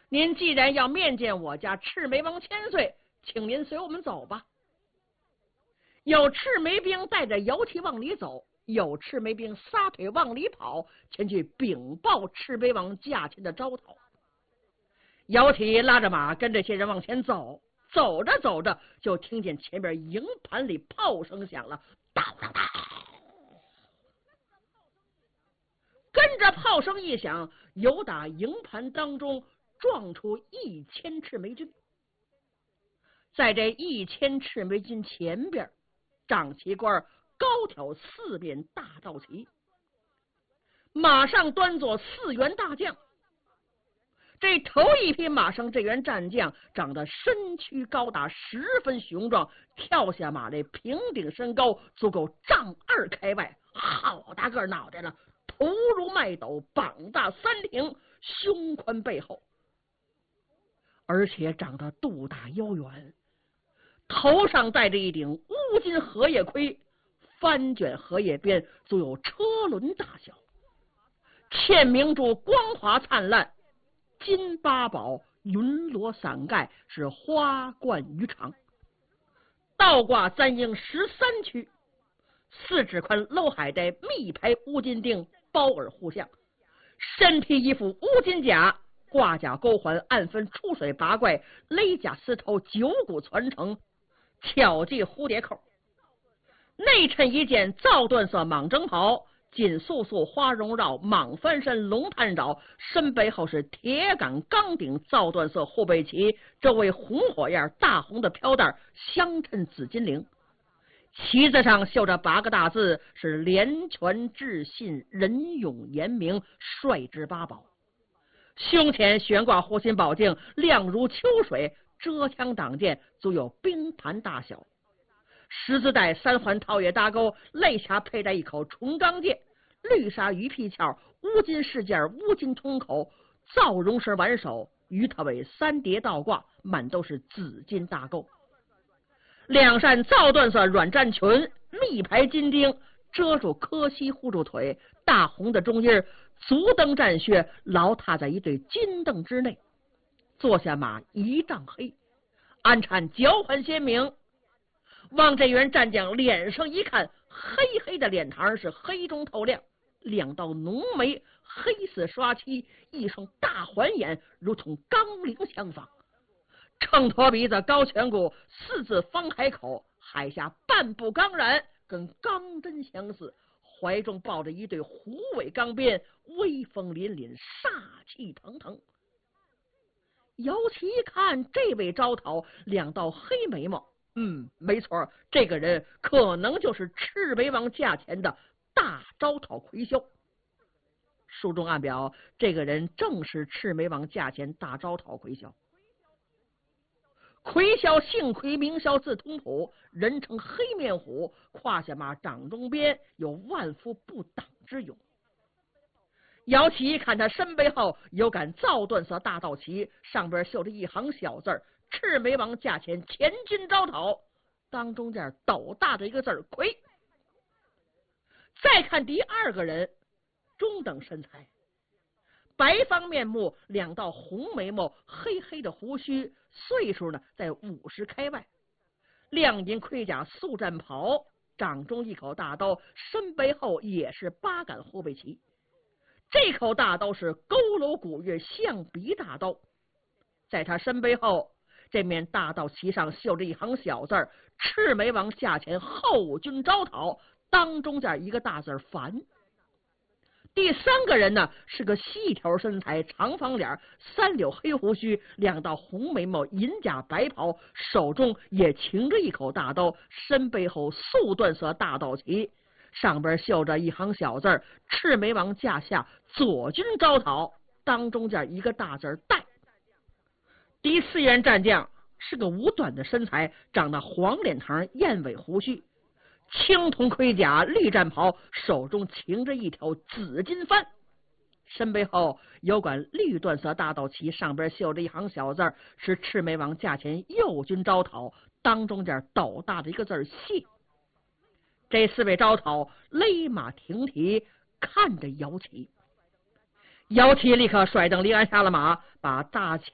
您既然要面见我家赤眉王千岁，请您随我们走吧。有赤眉兵带着姚旗往里走，有赤眉兵撒腿往里跑，前去禀报赤眉王驾前的招讨。姚旗拉着马跟这些人往前走，走着走着就听见前边营盘里炮声响了，当当当。跟着炮声一响，由打营盘当中撞出1000赤眉军。在这1000赤眉军前边，长旗官高挑4面大道旗，马上端坐4员大将。这头一匹马上这员战将长得身躯高大，十分雄壮，跳下马来平顶身高足够丈2开外，好大个脑袋了，头如麦斗，膀大3挺，胸宽背厚，而且长得肚大腰圆，头上戴着一顶乌金荷叶盔，翻卷荷叶边足有车轮大小，嵌明珠光华灿烂，金八宝云罗伞盖，是花冠于长，倒挂簪缨13曲，4指宽镂海带，密排乌金钉，包耳护项，身披一副乌金甲，挂甲钩环暗分出水拔怪，勒甲丝头9股攒成，巧系蝴蝶扣，内衬一件皂缎色蟒征袍，锦素素花绒绕，蟒翻身龙探爪，身背后是铁杆钢顶皂缎色护背旗，周围红火焰大红的飘带相衬紫金绫，旗子上绣着8个大字，是连泉至信仁勇严明帅之8宝。胸前悬挂护心宝镜，亮如秋水，遮枪挡箭，足有冰盘大小。十字带3环套叶搭钩，肋下佩戴一口重钢剑，绿纱鱼皮鞘，乌金饰件，乌金通口，皂绒绳挽手，鱼头尾3叠倒挂，满都是紫金大钩。2扇皂缎色软战裙，密排金钉，遮住磕膝护住腿，大红的中音足蹬战靴，牢踏在一对金凳之内。坐下马1丈黑，鞍缠脚环鲜明。望这员战将脸上一看，黑黑的脸膛是黑中透亮，2道浓眉黑似刷漆，一双大环眼如同钢铃相仿，秤砣鼻子高颧骨，4字方海口，海下半部钢髯，跟钢针相似，怀中抱着一对虎尾钢鞭，威风凛凛，煞气腾腾。姚旗一看这位招讨2道黑眉毛，没错，这个人可能就是赤眉王驾前的大招讨魁霄。书中暗表，这个人正是赤眉王驾前大招讨魁霄。魁霄姓魁，名霄，字通普，人称黑面虎，胯下马，掌中鞭，有万夫不挡之勇。姚旗一看他身背后有杆皂缎色大道旗，上边绣着一行小字，赤眉王驾前前军招讨，当中间斗大的一个字魁。再看第2个人，中等身材，白方面目，2道红眉毛，黑黑的胡须，岁数呢在50开外，亮银盔甲素战袍，掌中一口大刀，身背后也是8杆护背旗。这口大刀是佝偻古月象鼻大刀，在他身背后这面大道旗上绣着一行小字，赤眉王驾前后军招讨，当中间一个大字烦。第3个人呢是个细条身材，长方脸，3绺黑胡须，2道红眉毛，银甲白袍，手中也擎着一口大刀，身背后素缎色大道旗，上边绣着一行小字，赤眉王驾下左军招讨，当中间一个大字带。第4员战将是个五短的身材，长得黄脸膛，燕尾胡须，青铜盔甲，绿战袍，手中擎着一条紫金幡，身背后有管绿缎色大道旗，上边绣着一行小字，是赤眉王驾前右军招讨，当中间斗大的一个字谢。这4位招讨勒马停蹄，看着姚旗。姚旗立刻甩蹬离鞍下了马，把大旗